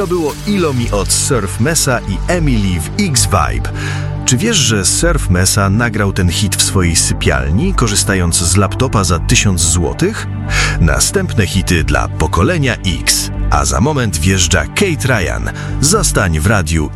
To było Ilo Mi od Surf Mesa i Emily w X-Vibe. Czy wiesz, że Surf Mesa nagrał ten hit w swojej sypialni, korzystając z laptopa za 1000 złotych? Następne hity dla pokolenia X. A za moment wjeżdża Kate Ryan. Zostań w radiu